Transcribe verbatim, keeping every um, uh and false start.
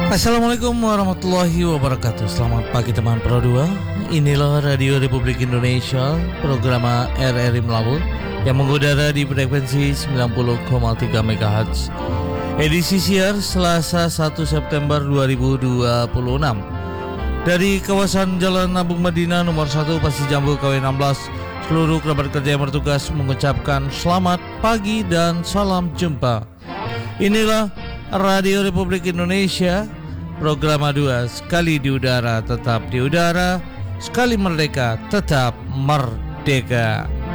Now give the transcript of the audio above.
Assalamualaikum warahmatullahi wabarakatuh. Selamat pagi teman Pro dua. Inilah Radio Republik Indonesia, program R R I Melabuh yang mengudara di frekuensi sembilan puluh koma tiga megahertz. Edisi siar Selasa satu September dua ribu dua puluh enam. Dari kawasan Jalan Nabung Madinah nomor satu Pasir Jambu K W enam belas, seluruh kerabat kerja yang bertugas mengucapkan selamat pagi dan salam jumpa. Inilah Radio Republik Indonesia, program dua, sekali di udara tetap di udara, sekali merdeka tetap merdeka.